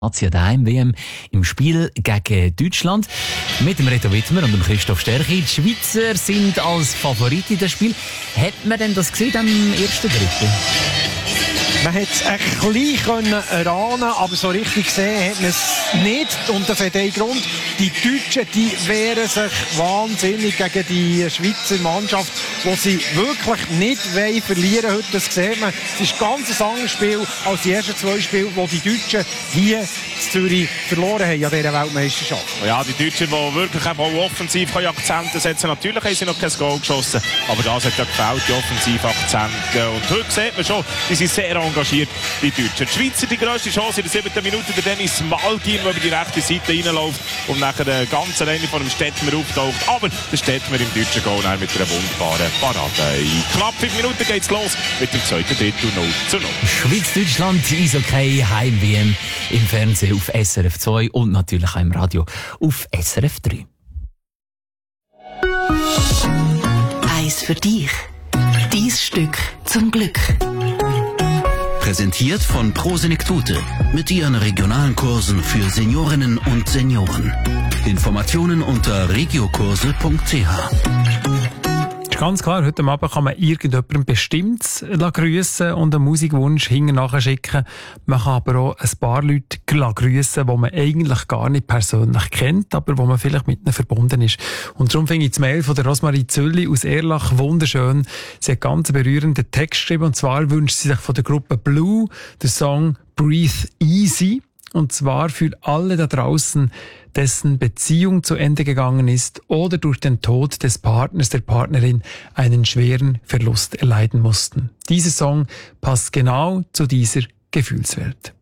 Der Heim-WM im Spiel gegen Deutschland. Mit dem Reto Wittmer und dem Christoph Sterchi. Die Schweizer sind als Favorit in das Spiel. Hat man denn das gesehen am ersten Drittel? Man hat es ein bisschen erahnen, aber so richtig gesehen hat man es nicht. Und das hat einen Grund. Die Deutschen, die wehren sich wahnsinnig gegen die Schweizer Mannschaft, die sie wirklich nicht verlieren wollen. Heute, das sieht man. Es ist ganz ein anderes Spiel als die ersten zwei Spiele, die die Deutschen hier in Zürich verloren haben an dieser Weltmeisterschaft. Ja, die Deutschen, die wirklich auch offensiv Akzente setzen. Natürlich haben sie noch kein Goal geschossen, aber das hat ja gefällt, die Offensivakzente. Und heute sieht man schon, die sind sehr engagiert, die Deutschen. Die Schweizer die grösste Chance in der 7. Minute, der Dennis Maltin, der über die rechte Seite reinläuft und nachher ganz alleine von dem Stettmer auftaucht. Aber der Stettmer im deutschen Goal mit einer wunderbaren Parade. In knapp 5 Minuten geht's los mit dem zweiten Drittel 0:0. Schweiz-Deutschland, Eishockey, Heim-WM im Fernsehen auf SRF 2 und natürlich auch im Radio auf SRF 3. Eis für dich. Dies Stück zum Glück. Präsentiert von Prosenektute mit ihren regionalen Kursen für Seniorinnen und Senioren. Informationen unter regiokurse.ch. Ganz klar, heute Abend kann man irgendjemandem bestimmt grüssen und einen Musikwunsch hinterher schicken. Man kann aber auch ein paar Leute grüssen, die man eigentlich gar nicht persönlich kennt, aber wo man vielleicht mit ihnen verbunden ist. Und darum finde ich das Mail von der Rosmarie Zülli aus Erlach wunderschön. Sie hat ganz berührenden Text geschrieben, und zwar wünscht sie sich von der Gruppe Blue den Song Breathe Easy. Und zwar für alle da draußen, dessen Beziehung zu Ende gegangen ist oder durch den Tod des Partners, der Partnerin einen schweren Verlust erleiden mussten. Dieser Song passt genau zu dieser Gefühlswelt.